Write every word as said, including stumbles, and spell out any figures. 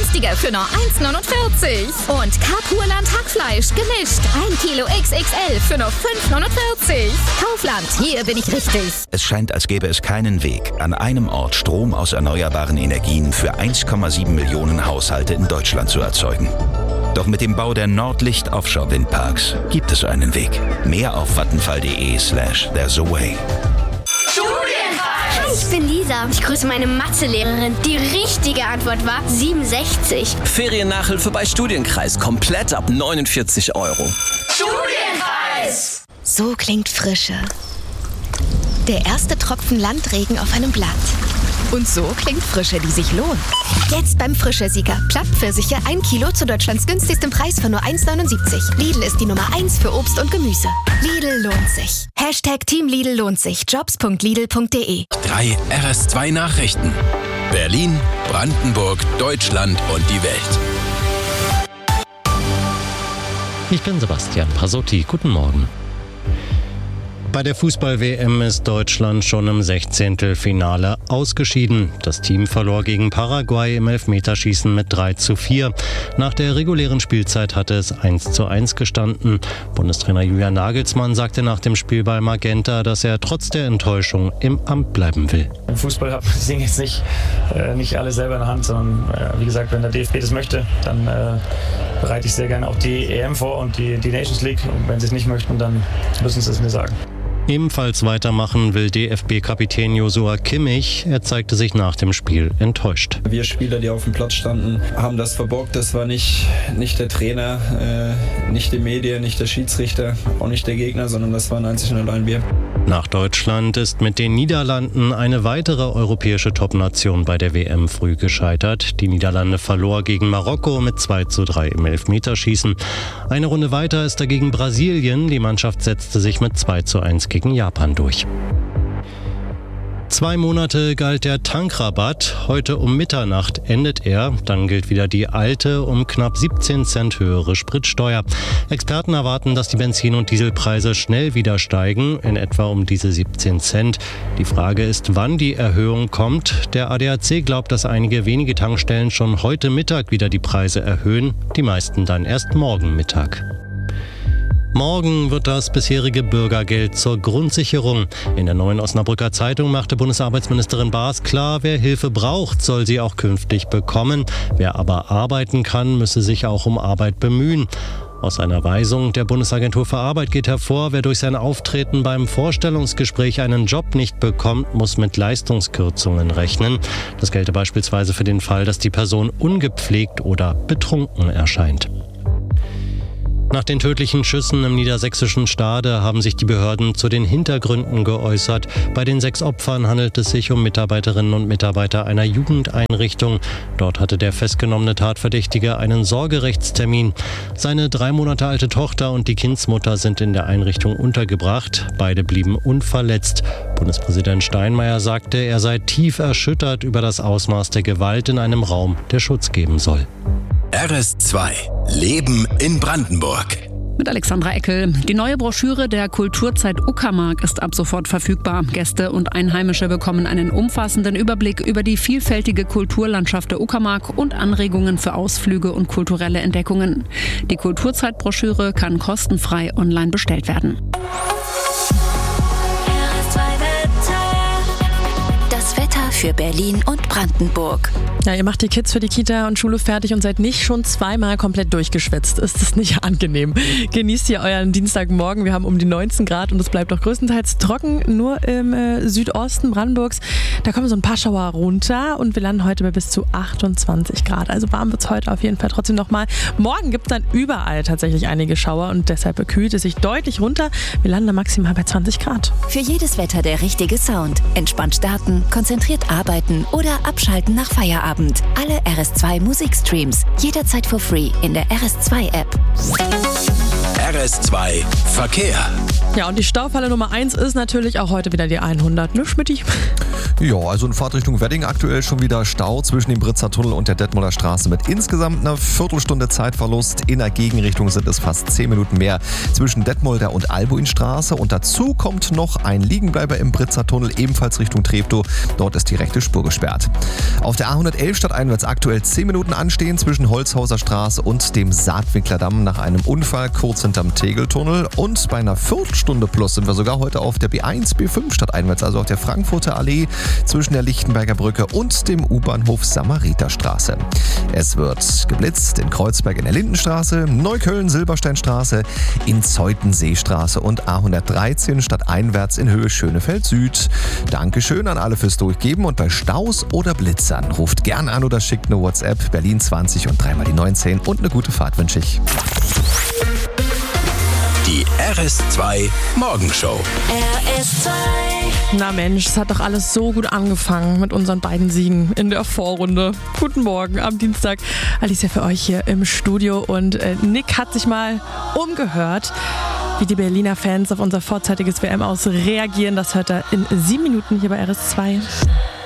günstiger für nur eins neunundvierzig. Und Carpurland Hackfleisch gemischt. ein Kilo X X L für nur fünf neunundvierzig. Kaufland, hier bin ich richtig. Es scheint, als gäbe es keinen Weg, an einem Ort Strom aus erneuerbaren Energien für eins Komma sieben Millionen Haushalte in Deutschland zu erzeugen. Doch mit dem Bau der Nordlicht Offshore Windparks gibt es einen Weg. Mehr auf vattenfall.de slash there's a way. Ich bin Lisa. Ich grüße meine Mathelehrerin. Die richtige Antwort war siebenundsechzig. Feriennachhilfe bei Studienkreis. Komplett ab neunundvierzig Euro. Studienkreis! So klingt Frische. Der erste Tropfen Landregen auf einem Blatt. Und so klingt Frische, die sich lohnt. Jetzt beim Frische-Sieger. Plattpfirsiche ein Kilo zu Deutschlands günstigstem Preis von nur eins neunundsiebzig. Lidl ist die Nummer eins für Obst und Gemüse. Lidl lohnt sich. Hashtag Team Lidl lohnt sich. Jobs punkt lidl punkt de. Drei R S zwei Nachrichten. Berlin, Brandenburg, Deutschland und die Welt. Ich bin Sebastian Pasotti. Guten Morgen. Bei der Fußball-W M ist Deutschland schon im Sechzehntelfinale ausgeschieden. Das Team verlor gegen Paraguay im Elfmeterschießen mit drei zu vier. Nach der regulären Spielzeit hatte es eins zu eins gestanden. Bundestrainer Julian Nagelsmann sagte nach dem Spiel bei Magenta, dass er trotz der Enttäuschung im Amt bleiben will. Im Fußball hat man das Ding jetzt nicht, äh, nicht alle selber in der Hand, sondern äh, wie gesagt, wenn der D F B das möchte, dann äh, bereite ich sehr gerne auch die E M vor und die, die Nations League. Und wenn sie es nicht möchten, dann müssen sie es mir sagen. Ebenfalls weitermachen will D F B-Kapitän Joshua Kimmich. Er zeigte sich nach dem Spiel enttäuscht. Wir Spieler, die auf dem Platz standen, haben das verbockt. Das war nicht, nicht der Trainer, äh, nicht die Medien, nicht der Schiedsrichter, auch nicht der Gegner, sondern das waren einzig und allein wir. Nach Deutschland ist mit den Niederlanden eine weitere europäische Topnation bei der W M früh gescheitert. Die Niederlande verlor gegen Marokko mit zwei zu drei im Elfmeterschießen. Eine Runde weiter ist dagegen Brasilien. Die Mannschaft setzte sich mit zwei zu eins gegen Japan durch. Zwei Monate galt der Tankrabatt. Heute um Mitternacht endet er. Dann gilt wieder die alte, um knapp siebzehn Cent höhere Spritsteuer. Experten erwarten, dass die Benzin- und Dieselpreise schnell wieder steigen, in etwa um diese siebzehn Cent. Die Frage ist, wann die Erhöhung kommt. Der A D A C glaubt, dass einige wenige Tankstellen schon heute Mittag wieder die Preise erhöhen, die meisten dann erst morgen Mittag. Morgen wird das bisherige Bürgergeld zur Grundsicherung. In der Neuen Osnabrücker Zeitung machte Bundesarbeitsministerin Baas klar, wer Hilfe braucht, soll sie auch künftig bekommen. Wer aber arbeiten kann, müsse sich auch um Arbeit bemühen. Aus einer Weisung der Bundesagentur für Arbeit geht hervor, wer durch sein Auftreten beim Vorstellungsgespräch einen Job nicht bekommt, muss mit Leistungskürzungen rechnen. Das gelte beispielsweise für den Fall, dass die Person ungepflegt oder betrunken erscheint. Nach den tödlichen Schüssen im niedersächsischen Stade haben sich die Behörden zu den Hintergründen geäußert. Bei den sechs Opfern handelt es sich um Mitarbeiterinnen und Mitarbeiter einer Jugendeinrichtung. Dort hatte der festgenommene Tatverdächtige einen Sorgerechtstermin. Seine drei Monate alte Tochter und die Kindsmutter sind in der Einrichtung untergebracht. Beide blieben unverletzt. Bundespräsident Steinmeier sagte, er sei tief erschüttert über das Ausmaß der Gewalt in einem Raum, der Schutz geben soll. R S zwei. Leben in Brandenburg. Mit Alexandra Eckel. Die neue Broschüre der Kulturzeit Uckermark ist ab sofort verfügbar. Gäste und Einheimische bekommen einen umfassenden Überblick über die vielfältige Kulturlandschaft der Uckermark und Anregungen für Ausflüge und kulturelle Entdeckungen. Die Kulturzeitbroschüre kann kostenfrei online bestellt werden. Für Berlin und Brandenburg. Ja, ihr macht die Kids für die Kita und Schule fertig und seid nicht schon zweimal komplett durchgeschwitzt. Ist das nicht angenehm? Genießt ihr euren Dienstagmorgen. Wir haben um die neunzehn Grad und es bleibt auch größtenteils trocken. Nur im äh, Südosten Brandenburgs, da kommen so ein paar Schauer runter und wir landen heute bei bis zu achtundzwanzig Grad. Also warm wird es heute auf jeden Fall trotzdem nochmal. Morgen gibt es dann überall tatsächlich einige Schauer und deshalb bekühlt es sich deutlich runter. Wir landen dann maximal bei zwanzig Grad. Für jedes Wetter der richtige Sound. Entspannt starten, konzentriert arbeiten oder abschalten nach Feierabend. Alle R S zwei Musikstreams. Jederzeit for free in der R S zwei App. R S zwei Verkehr. Ja, und die Staufalle Nummer eins ist natürlich auch heute wieder die hundert. Ne, Schmitty? Ja, also in Fahrtrichtung Wedding aktuell schon wieder Stau zwischen dem Britzer Tunnel und der Detmolder Straße mit insgesamt einer Viertelstunde Zeitverlust. In der Gegenrichtung sind es fast zehn Minuten mehr zwischen Detmolder und Albuinstraße. Und dazu kommt noch ein Liegenbleiber im Britzer Tunnel, ebenfalls Richtung Treptow. Dort ist die rechte Spur gesperrt. Auf der A hundertelf stadteinwärts aktuell zehn Minuten anstehen zwischen Holzhauser Straße und dem Saatwinkler Damm nach einem Unfall kurz hinterm Tegeltunnel. Und bei einer Viertelstunde plus sind wir sogar heute auf der B eins, B fünf stadteinwärts, also auf der Frankfurter Allee zwischen der Lichtenberger Brücke und dem U-Bahnhof Samariterstraße. Es wird geblitzt in Kreuzberg in der Lindenstraße, Neukölln Silbersteinstraße, in Zeutenseestraße und A hundertdreizehn stadteinwärts in Höhe Schönefeld Süd. Dankeschön an alle fürs Durchgeben und bei Staus oder Blitzern ruft gern an oder schickt eine WhatsApp Berlin zwanzig und dreimal die neunzehn und eine gute Fahrt wünsche ich. Die R S zwei Morgenshow. R S zwei. Na Mensch, es hat doch alles so gut angefangen mit unseren beiden Siegen in der Vorrunde. Guten Morgen am Dienstag. Alicia für euch hier im Studio und äh, Nick hat sich mal umgehört, wie die Berliner Fans auf unser vorzeitiges W M-Aus reagieren. Das hört er in sieben Minuten hier bei R S zwei.